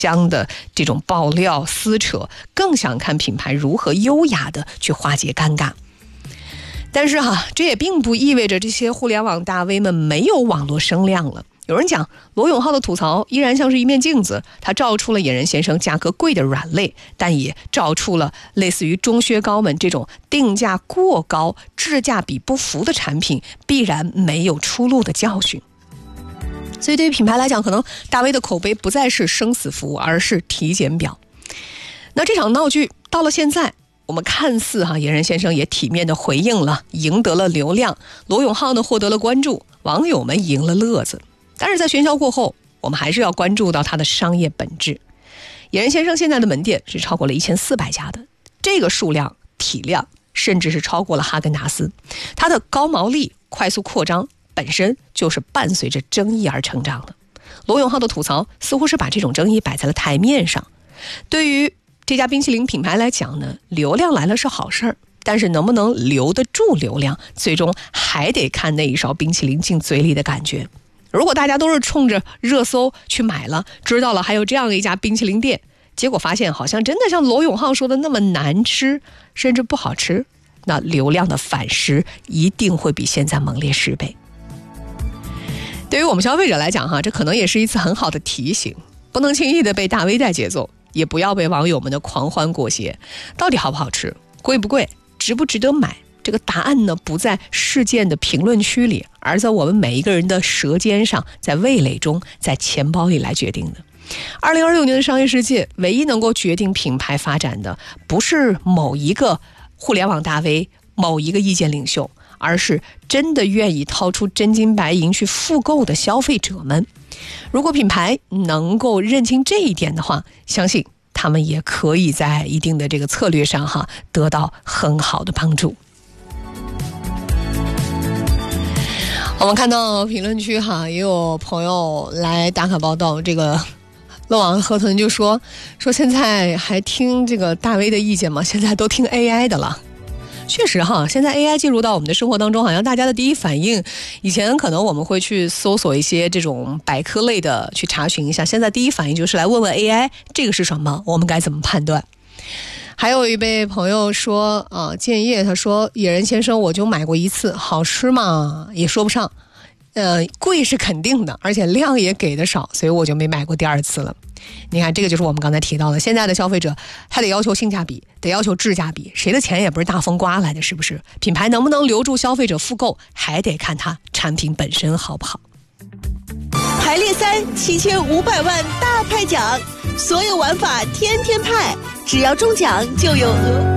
相的这种爆料撕扯，更想看品牌如何优雅的去化解尴尬。但是这也并不意味着这些互联网大 V 们没有网络声量了。有人讲，罗永浩的吐槽依然像是一面镜子，他照出了野人先生价格贵的软肋，但也照出了类似于中薛高们这种定价过高、质价比不符的产品必然没有出路的教训。所以对于品牌来讲，可能大 V 的口碑不再是生死符，而是体检表。那这场闹剧到了现在，我们看似野人先生也体面的回应了，赢得了流量，罗永浩呢获得了关注，网友们赢了乐子。但是在喧嚣过后，我们还是要关注到它的商业本质。野人先生现在的门店是超过了1400家的，这个数量体量甚至是超过了哈根达斯。它的高毛利快速扩张本身就是伴随着争议而成长的。罗永浩的吐槽似乎是把这种争议摆在了台面上。对于这家冰淇淋品牌来讲呢，流量来了是好事儿，但是能不能留得住流量，最终还得看那一勺冰淇淋进嘴里的感觉。如果大家都是冲着热搜去买了，知道了还有这样的一家冰淇淋店，结果发现好像真的像罗永浩说的那么难吃，甚至不好吃，那流量的反噬一定会比现在猛烈10倍。对于我们消费者来讲这可能也是一次很好的提醒，不能轻易的被大 V 带节奏，也不要被网友们的狂欢裹挟。到底好不好吃，贵不贵，值不值得买，这个答案呢不在事件的评论区里，而在我们每一个人的舌尖上，在味蕾中，在钱包里来决定的。2026年的商业世界，唯一能够决定品牌发展的，不是某一个互联网大 V， 某一个意见领袖，而是真的愿意掏出真金白银去复购的消费者们。如果品牌能够认清这一点的话，相信他们也可以在一定的这个策略上得到很好的帮助。我们看到评论区也有朋友来打卡报道，这个乐网河豚就说现在还听这个大 V 的意见吗？现在都听 AI 的了。确实现在 AI 进入到我们的生活当中，好像大家的第一反应，以前可能我们会去搜索一些这种百科类的去查询一下，现在第一反应就是来问问 AI 这个是什么，我们该怎么判断。还有一位朋友说建业，他说野人先生我就买过一次，好吃嘛也说不上，贵是肯定的，而且量也给的少，所以我就没买过第二次了。你看，这个就是我们刚才提到的，现在的消费者还得要求性价比，得要求质价比，谁的钱也不是大风刮来的，是不是？品牌能不能留住消费者复购，还得看它产品本身好不好。 排列3 7500万大派奖，所有玩法天天派，只要中奖就有额。